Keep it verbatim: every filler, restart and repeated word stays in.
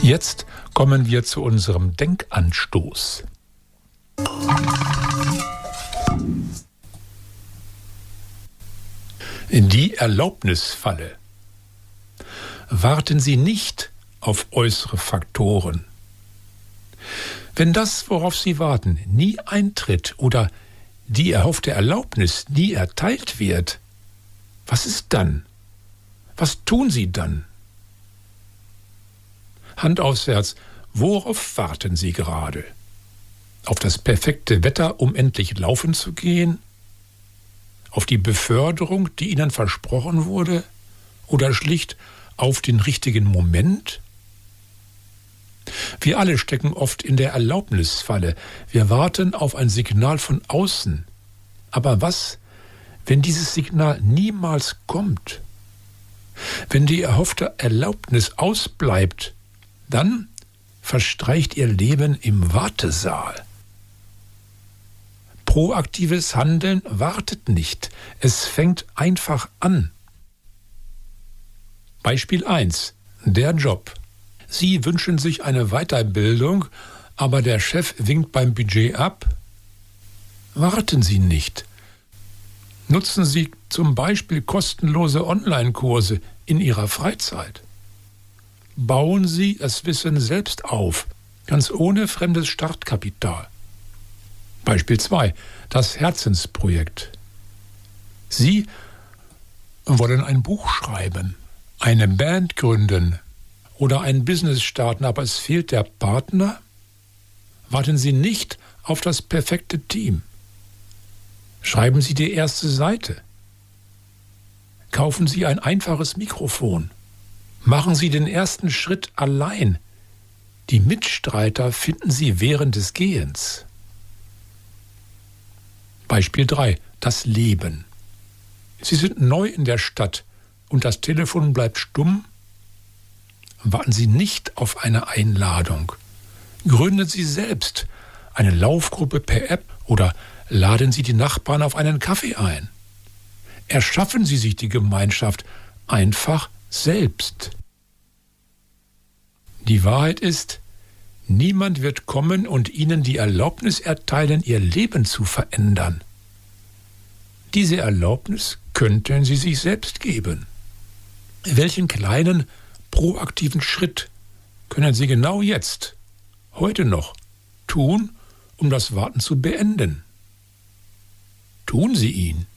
Jetzt kommen wir zu unserem Denkanstoß. Die Erlaubnisfalle. Warten Sie nicht auf äußere Faktoren. Wenn das, worauf Sie warten, nie eintritt oder die erhoffte Erlaubnis nie erteilt wird, was ist dann? Was tun Sie dann? Hand aufs Herz, worauf warten Sie gerade? Auf das perfekte Wetter, um endlich laufen zu gehen? Auf die Beförderung, die Ihnen versprochen wurde? Oder schlicht auf den richtigen Moment? Wir alle stecken oft in der Erlaubnisfalle. Wir warten auf ein Signal von außen. Aber was, wenn dieses Signal niemals kommt? Wenn die erhoffte Erlaubnis ausbleibt, dann verstreicht Ihr Leben im Wartesaal. Proaktives Handeln wartet nicht. Es fängt einfach an. Beispiel eins. Der Job. Sie wünschen sich eine Weiterbildung, aber der Chef winkt beim Budget ab. Warten Sie nicht. Nutzen Sie zum Beispiel kostenlose Online-Kurse in Ihrer Freizeit. Bauen Sie das Wissen selbst auf, ganz ohne fremdes Startkapital. Beispiel zwei. Das Herzensprojekt. Sie wollen ein Buch schreiben, eine Band gründen oder ein Business starten, aber es fehlt der Partner? Warten Sie nicht auf das perfekte Team. Schreiben Sie die erste Seite. Kaufen Sie ein einfaches Mikrofon. Machen Sie den ersten Schritt allein. Die Mitstreiter finden Sie während des Gehens. Beispiel drei. Das Leben. Sie sind neu in der Stadt und das Telefon bleibt stumm. Warten Sie nicht auf eine Einladung. Gründen Sie selbst eine Laufgruppe per App oder laden Sie die Nachbarn auf einen Kaffee ein. Erschaffen Sie sich die Gemeinschaft einfach selbst. Die Wahrheit ist, niemand wird kommen und Ihnen die Erlaubnis erteilen, Ihr Leben zu verändern. Diese Erlaubnis könnten Sie sich selbst geben. Welchen kleinen, proaktiven Schritt können Sie genau jetzt, heute noch, tun, um das Warten zu beenden? Tun Sie ihn.